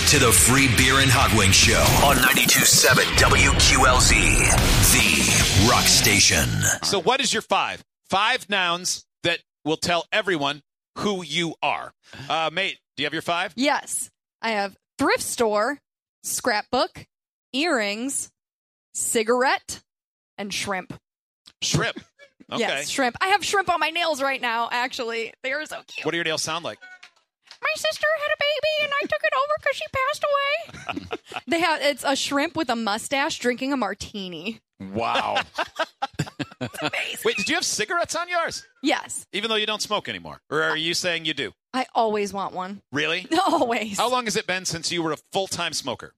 to the Free Beer and Hot Wings Show on 92.7 WQLZ, the rock station. So what is your 5? 5 nouns that will tell everyone who you are. Mate, do you have your 5? Yes. I have thrift store, scrapbook, earrings, cigarette, and shrimp. Shrimp. Okay. Yes, shrimp. I have shrimp on my nails right now, actually. They are so cute. What do your nails sound like? My sister had a baby, and I took it over because she passed away. It's a shrimp with a mustache drinking a martini. Wow. Amazing. Wait, did you have cigarettes on yours? Yes. Even though you don't smoke anymore? Or are you saying you do? I always want one. Really? Always. How long has it been since you were a full-time smoker?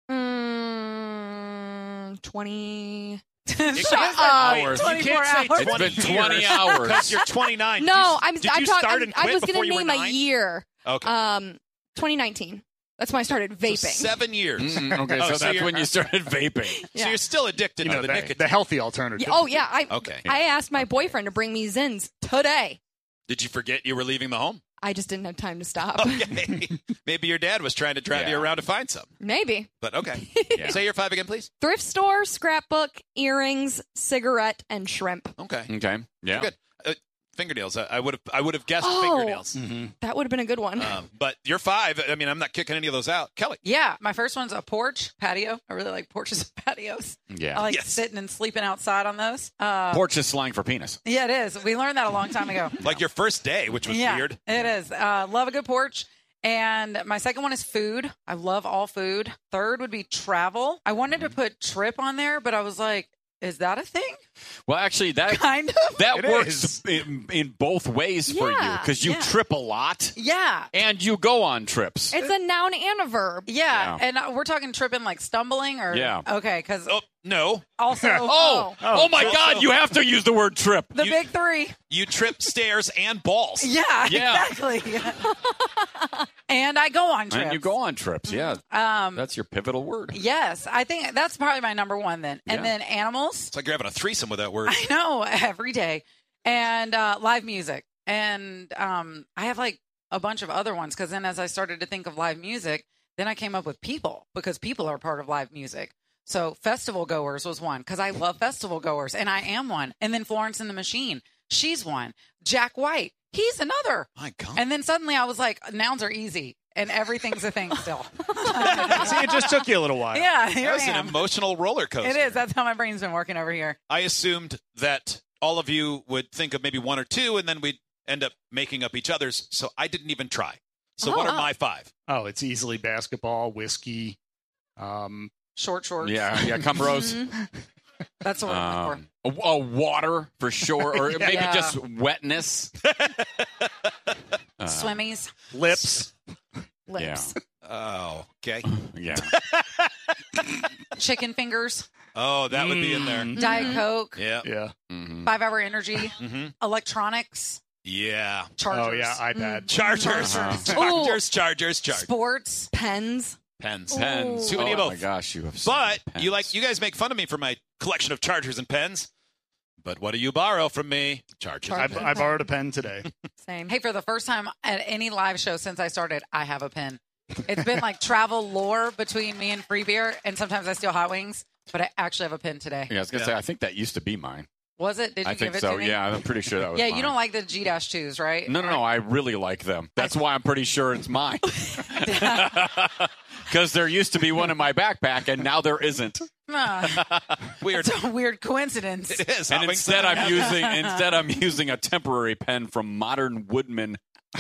20... hours. 24 hours. It's been 20 hours. Because you're 29. No, I was going to name a year. Okay. 2019. That's when I started vaping. So 7 years. Okay, so that's when you started vaping. Yeah. So you're still addicted to the nicotine. The healthy alternative. Oh, yeah. Okay. I asked my boyfriend to bring me Zins today. Did you forget you were leaving the home? I just didn't have time to stop. Okay. Maybe your dad was trying to drive you around to find some. Maybe. But okay. Say your 5 again, please. Thrift store, scrapbook, earrings, cigarette, and shrimp. Okay. Okay. Yeah. Good. Fingernails. I would have guessed fingernails. Mm-hmm. That would have been a good one. But your 5, I mean, I'm not kicking any of those out. Kelly. Yeah, my first one's a porch, patio. I really like porches and patios. Yeah. I like sitting and sleeping outside on those. Porch is slang for penis. Yeah, it is. We learned that a long time ago. Like your first day, which was weird. It is. Love a good porch. And my second one is food. I love all food. Third would be travel. I wanted to put trip on there, but I was like, is that a thing? Well, actually, that Kind of. that It works in both ways for you because you trip a lot Yeah. and you go on trips. It's a noun and a verb. Yeah. And we're talking tripping like stumbling or? Yeah. Okay, because Oh, no. also. Oh my God! You have to use the word trip. The big 3. You trip stairs and balls. Yeah, Yeah. exactly. And I go on trips. And you go on trips. Yeah. That's your pivotal word. Yes, I think that's probably my number 1 then. And then animals. It's like you're having a threesome with that word. I know, every day. And live music. And I have like a bunch of other ones because then as I started to think of live music, then I came up with people because people are part of live music. So festival goers was one because I love festival goers and I am one. And then Florence and the Machine, she's one. Jack White, he's another. My God. And then suddenly I was like, nouns are easy and everything's a thing still. See, it just took you a little while. Yeah, here That was I am. an emotional roller coaster. It is. That's how my brain's been working over here. I assumed that all of you would think of maybe 1 or 2, and then we'd end up making up each other's. So I didn't even try. So what are my 5? Oh, it's easily basketball, whiskey. Short shorts. Yeah. Come Rose. That's what I'm looking Water for sure, or maybe Yeah. just wetness. for. Swimmies. Lips. Lips. Oh, okay. Yeah. Chicken fingers. Oh, that would be in there. Diet Coke. Yeah. Yeah. 5 Hour Energy. Electronics. Yeah. Chargers. Oh, yeah, iPad. Chargers. Chargers. Sports. Pens. Pens. Pens. Too many of Oh both. my gosh, you have so But many you pens. guys make fun of me for my collection of chargers and pens. But what do you borrow from me? Chargers. I borrowed a pen today. Same. Hey, for the first time at any live show since I started, I have a pen. It's been like travel lore between me and Free Beer, and sometimes I steal hot wings, but I actually have a pen today. Yeah, I was gonna say I think that used to be mine. Was it? Did you I give think it so. to me? Yeah, I'm pretty sure that was. Yeah, mine. you don't like the G-2s, right? No. I really like them. That's why I'm pretty sure it's mine. Because there used to be one in my backpack, and now there isn't. Weird. It's a weird coincidence. It is. And instead, I'm using a temporary pen from Modern Woodman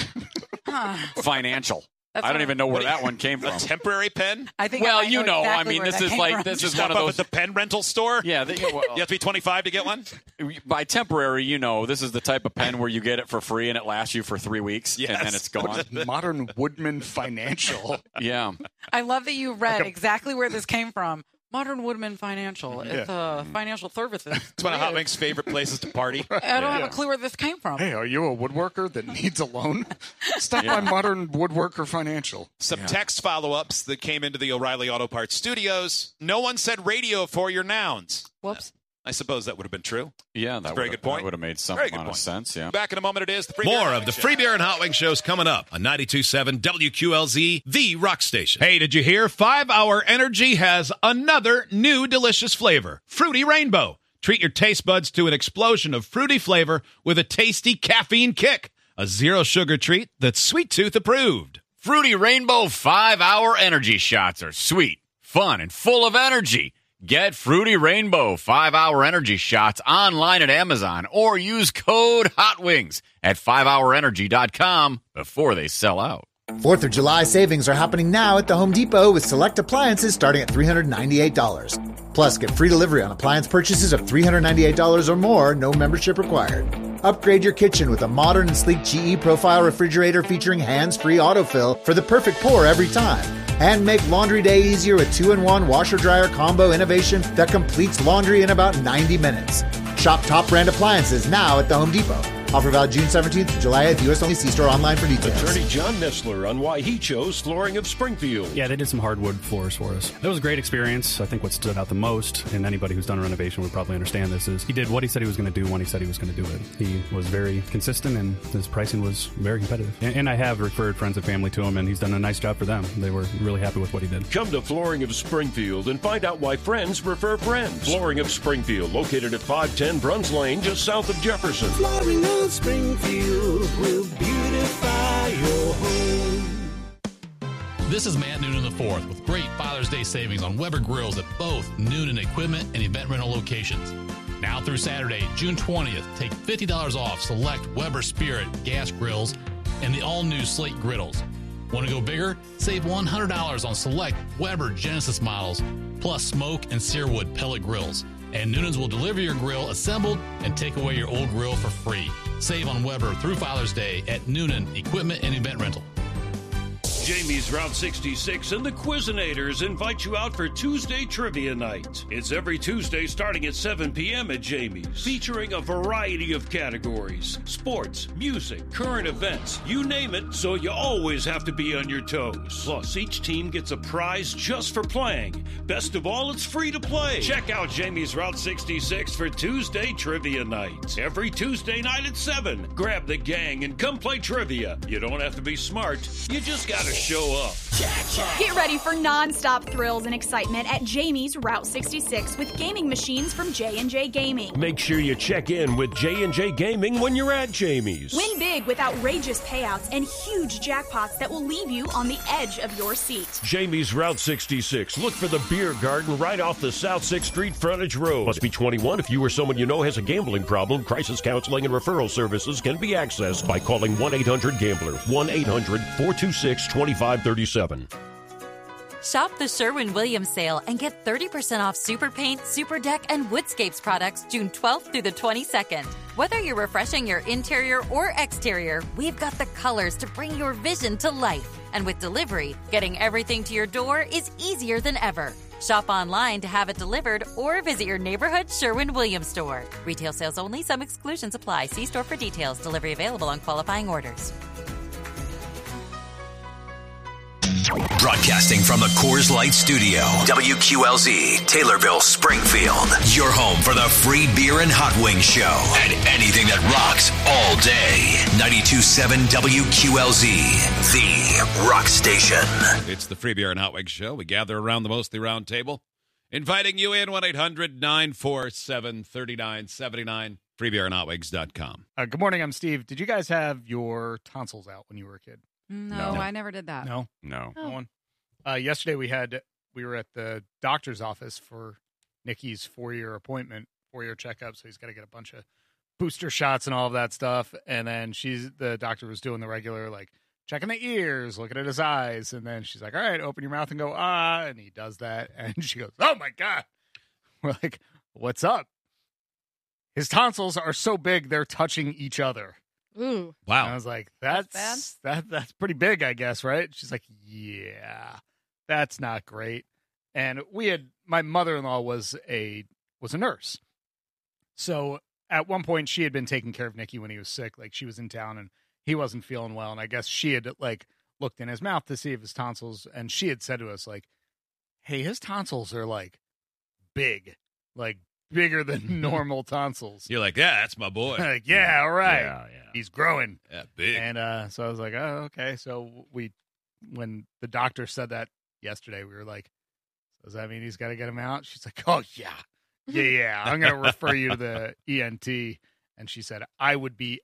Financial. I don't even know where that one came A from. temporary pen? I think. Well, I you know, exactly I mean, where this that is came like from. this You is stop one of up those. at the pen rental store? Yeah, You have to be 25 to get one? by temporary, this is the type of pen where you get it for free and it lasts you for 3 weeks, and then it's gone. Modern Woodman Financial. Yeah. I love that you read exactly where this came from. Modern Woodman Financial. It's financial services. It's one of Hot Wings' favorite places to party. I don't have a clue where this came from. Hey, are you a woodworker that needs a loan? Stop by Modern Woodworker Financial. Some text follow-ups that came into the O'Reilly Auto Parts studios. No one said radio for your nouns. Whoops. I suppose that would have been true. Yeah, That's a very good point. That would have made some Very good amount of point. sense, yeah. Back in a moment, it is the Free Beer More and of the Hot Wing Free Show. Beer and Hot Wing shows coming up on 92.7 WQLZ, the rock station. Hey, did you hear? 5 Hour Energy has another new delicious flavor, Fruity Rainbow. Treat your taste buds to an explosion of fruity flavor with a tasty caffeine kick. A zero-sugar treat that's Sweet Tooth approved. Fruity Rainbow 5 Hour Energy Shots are sweet, fun, and full of energy. Get Fruity Rainbow 5 Hour Energy Shots online at Amazon or use code HOTWINGS at 5hourenergy.com before they sell out. 4th of July savings are happening now at the Home Depot with select appliances starting at $398. Plus, get free delivery on appliance purchases of $398 or more, no membership required. Upgrade your kitchen with a modern and sleek GE Profile refrigerator featuring hands-free autofill for the perfect pour every time. And make laundry day easier with 2-in-1 washer-dryer combo innovation that completes laundry in about 90 minutes. Shop top brand appliances now at the Home Depot. Offer valid June 17th to July 8th. U.S. only. See store online for details. Attorney John Nestler on why he chose Flooring of Springfield. Yeah, they did some hardwood floors for us. It was a great experience. I think what stood out the most, and anybody who's done a renovation would probably understand this, is he did what he said he was going to do when he said he was going to do it. He was very consistent, and his pricing was very competitive. And I have referred friends and family to him, and he's done a nice job for them. They were really happy with what he did. Come to Flooring of Springfield and find out why friends refer friends. Flooring of Springfield, located at 510 Bruns Lane, just south of Jefferson. Flooring of Springfield will beautify your home. This is Matt Noonan IV with great Father's Day savings on Weber grills at both Noonan Equipment and Event Rental locations. Now through Saturday, June 20th, take $50 off select Weber Spirit gas grills and the all-new Slate griddles. Want to go bigger? Save $100 on select Weber Genesis models, plus smoke and searwood pellet grills. And Noonan's will deliver your grill assembled and take away your old grill for free. Save on Weber through Father's Day at Noonan Equipment and Event Rental. Jamie's Route 66 and the Quizinators invite you out for Tuesday Trivia Night. It's every Tuesday starting at 7 p.m. at Jamie's, featuring a variety of categories: sports, music, current events, you name it, so you always have to be on your toes. Plus, each team gets a prize just for playing. Best of all, it's free to play. Check out Jamie's Route 66 for Tuesday Trivia Night. Every Tuesday night at 7. Grab the gang and come play trivia. You don't have to be smart. You just gotta show up. Get ready for non-stop thrills and excitement at Jamie's Route 66 with gaming machines from J&J Gaming. Make sure you check in with J&J Gaming when you're at Jamie's. Win big with outrageous payouts and huge jackpots that will leave you on the edge of your seat. Jamie's Route 66. Look for the beer garden right off the South 6th Street frontage road. Must be 21. If you or someone you know has a gambling problem, crisis counseling and referral services can be accessed by calling 1-800-GAMBLER. 1-800-426-2537. Shop the Sherwin-Williams sale and get 30% off Super Paint, Super Deck, and Woodscapes products June 12th through the 22nd. Whether you're refreshing your interior or exterior, we've got the colors to bring your vision to life. And with delivery, getting everything to your door is easier than ever. Shop online to have it delivered or visit your neighborhood Sherwin-Williams store. Retail sales only. Some exclusions apply. See store for details. Delivery available on qualifying orders. Broadcasting from the Coors Light Studio, WQLZ, Taylorville, Springfield. Your home for the Free Beer and Hot Wing Show and anything that rocks all day. 92.7 WQLZ, the rock station. It's the Free Beer and Hot Wing Show. We gather around the mostly round table, inviting you in 1-800-947-3979, freebeerandhotwigs.com. Good morning, I'm Steve. Did you guys have your tonsils out when you were a kid? No, I never did that. No? No. No one? Yesterday we were at the doctor's office for Nikki's 4-year appointment, 4-year checkup, so he's got to get a bunch of booster shots and all of that stuff. And then the doctor was doing the regular, like, checking the ears, looking at his eyes. And then she's like, all right, open your mouth and go, ah. And he does that. And she goes, oh, my God. We're like, what's up? His tonsils are so big, they're touching each other. Ooh. Wow. And I was like, that's pretty big, I guess, right? She's like, yeah, that's not great. And my mother-in-law was a nurse. So at one point she had been taking care of Nicky when he was sick. Like, she was in town and he wasn't feeling well. And I guess she had like looked in his mouth to see if his tonsils, and she had said to us like, hey, his tonsils are like big, like bigger than normal tonsils. You're like, yeah, that's my boy. Like, yeah, all right. Yeah. He's growing. Yeah, big. And so I was like, oh, okay. So when the doctor said that yesterday, we were like, does that mean he's got to get him out? She's like, oh, yeah. I'm going to refer you to the ENT. And she said, I would be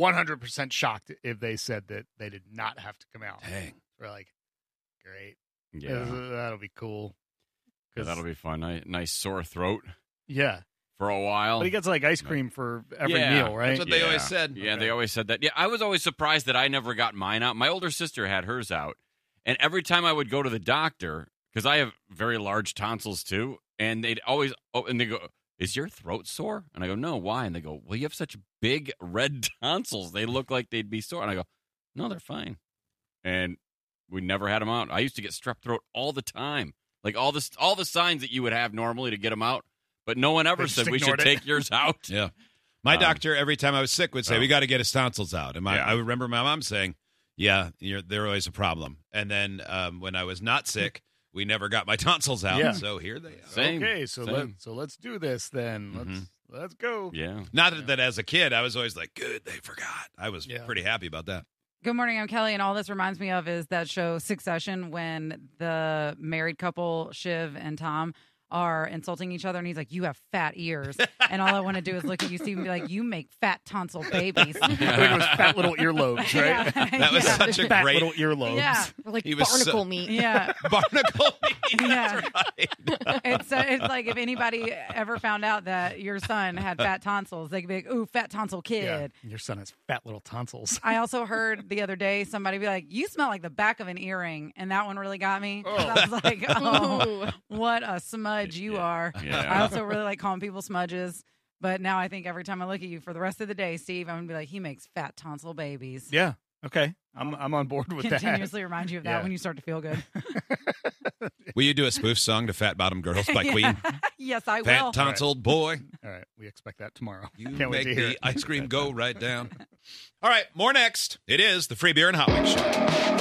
100% shocked if they said that they did not have to come out. Dang. We're like, great. Yeah. That'll be cool. Yeah, that'll be fun. Nice sore throat. Yeah. For a while. But he gets like ice cream for every meal, right? That's what they always said. Yeah, they always said that. Yeah, I was always surprised that I never got mine out. My older sister had hers out. And every time I would go to the doctor, because I have very large tonsils too, and they'd always, and they go, is your throat sore? And I go, no, why? And they go, well, you have such big red tonsils. They look like they'd be sore. And I go, no, they're fine. And we never had them out. I used to get strep throat all the time. Like all the signs that you would have normally to get them out. But no one ever said we should take yours out. Yeah. My doctor, every time I was sick, would say, we got to get his tonsils out. And I remember my mom saying, yeah, they're always a problem. And then when I was not sick, we never got my tonsils out. Yeah. So here they are. Same. Okay, so let's do this then. Let's go. Yeah. Not that as a kid, I was always like, good, they forgot. I was pretty happy about that. Good morning, I'm Kelly, and all this reminds me of is that show Succession when the married couple, Shiv and Tom, are insulting each other, and he's like, you have fat ears. And all I want to do is look at you, Steve, and be like, you make fat tonsil babies. I think it was fat little earlobes, right? Yeah. That was such a fat great little earlobes. Yeah. Like He was barnacle meat. Yeah. barnacle meat. Yeah. That's right. It's like if anybody ever found out that your son had fat tonsils, they could be like, ooh, fat tonsil kid. Yeah. Your son has fat little tonsils. I also heard the other day somebody be like, you smell like the back of an earring. And that one really got me. I was like, oh, what a smudge you are. Yeah. I also really like calling people smudges. But now I think every time I look at you for the rest of the day, Steve, I'm going to be like, he makes fat tonsil babies. Yeah. Okay. I'm on board with that. Continuously remind you of that when you start to feel good. Will you do a spoof song to Fat Bottom Girls by Queen? Yes, I will. Fat tonsiled boy. All right. We expect that tomorrow. You Can't wait make to hear the it. ice cream go right down. All right, more next. It is the Free Beer and Hot Wings Show.